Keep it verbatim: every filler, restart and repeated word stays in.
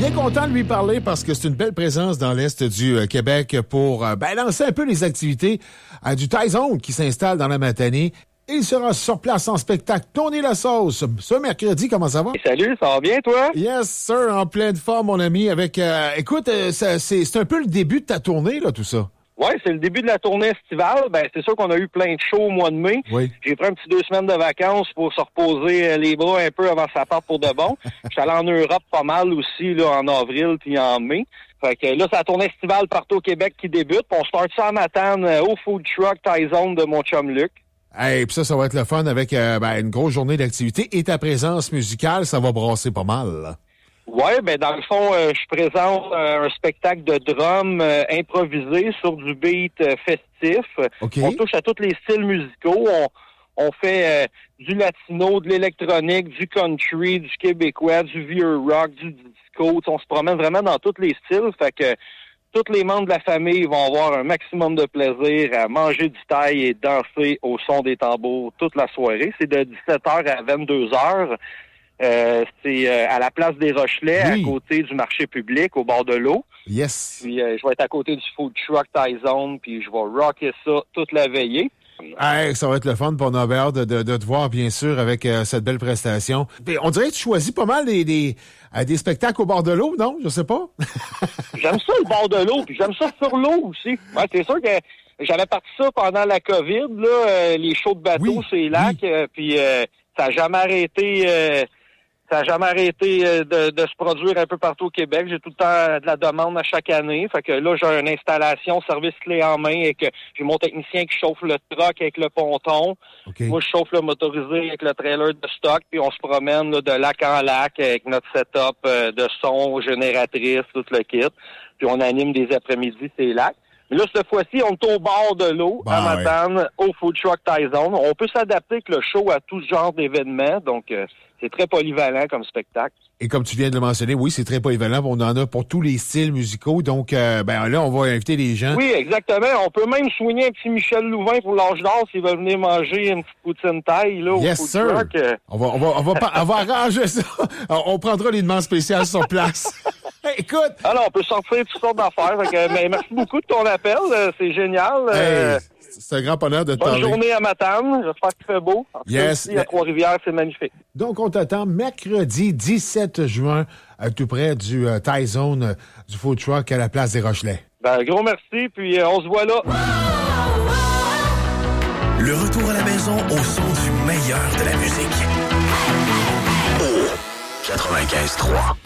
Bien content de lui parler parce que c'est une belle présence dans l'Est du euh, Québec pour euh, ben, lancer un peu les activités euh, du Taizone qui s'installe dans la matinée. Il sera sur place en spectacle. Tony La Sauce, ce mercredi, comment ça va? Salut, ça va bien, toi? Yes, sir, en pleine forme, mon ami. Avec, euh, écoute, euh, ça, c'est, c'est un peu le début de ta tournée, là, tout ça. Oui, c'est le début de la tournée estivale. Ben, c'est sûr qu'on a eu plein de shows au mois de mai. Oui. J'ai pris un petit deux semaines de vacances pour se reposer les bras un peu avant que ça parte pour de bon. Je suis allé en Europe pas mal aussi, là, en avril puis en mai. Fait que là, c'est la tournée estivale partout au Québec qui débute. On start ça à Matane, euh, au Food Truck Taizone de mon chum Luc. Hey, puis ça, ça va être le fun avec euh, ben, une grosse journée d'activité et ta présence musicale, ça va brasser pas mal, là. Ouais, ben dans le fond, euh, je présente euh, un spectacle de drum euh, improvisé sur du beat euh, festif. Okay. On touche à tous les styles musicaux. On, on fait euh, du latino, de l'électronique, du country, du québécois, du vieux rock, du disco. T'sais, on se promène vraiment dans tous les styles. Fait que tous les membres de la famille vont avoir un maximum de plaisir à manger du taille et danser au son des tambours toute la soirée. C'est de dix-sept heures à vingt-deux heures. Euh, c'est euh, à la place des Rochelais, oui. À côté du marché public, au bord de l'eau. Yes. Puis euh, je vais être à côté du Food Truck Taizone, puis je vais rocker ça toute la veillée. Hey, ça va être le fun pour nos hâte de, de, de te voir, bien sûr, avec euh, cette belle prestation. Puis, on dirait que tu choisis pas mal des, des, euh, des spectacles au bord de l'eau, non? Je sais pas. J'aime ça, le bord de l'eau, puis j'aime ça sur l'eau aussi. Ouais, c'est sûr que j'avais parti ça pendant la COVID, là, euh, les shows de bateau, oui, ces lacs, oui. euh, puis euh, ça n'a jamais arrêté... Euh, Ça n'a jamais arrêté de, de se produire un peu partout au Québec. J'ai tout le temps de la demande à chaque année. Fait que là, j'ai une installation service clé en main et que j'ai mon technicien qui chauffe le truck avec le ponton. Okay. Moi, je chauffe le motorisé avec le trailer de stock. Puis on se promène là, de lac en lac avec notre setup de son, génératrice, tout le kit. Puis on anime des après-midi ces lacs. Mais là, cette fois-ci, on est au bord de l'eau, bah, à Matane, ouais. Au Food Truck Taizone. On peut s'adapter avec le show à tout genre d'événements. Donc, euh, c'est très polyvalent comme spectacle. Et comme tu viens de le mentionner, oui, c'est très polyvalent. On en a pour tous les styles musicaux. Donc, euh, ben là, on va inviter les gens. Oui, exactement. On peut même soigner un petit Michel Louvain pour l'âge d'or s'il veut venir manger une petite poutine taille là, yes, au Food sir. Truck. On va, on va, on va, pas, on va arranger ça. On prendra les demandes spéciales sur place. Écoute. Alors, on peut sortir toutes sortes d'affaires. Que, mais merci beaucoup de ton appel. C'est génial. Hey, euh, c'est un grand bonheur de te bonne parler. Bonne journée à Matane. J'espère qu'il fait beau. En yes. Aussi, à Trois-Rivières, c'est magnifique. Donc, on t'attend mercredi dix-sept juin, euh, tout près du euh, Taizone, euh, du Food Truck à la place des Rochelais. Ben, gros merci, puis euh, on se voit là. Le retour à la maison au son du meilleur de la musique. Au quatre-vingt-quinze trois.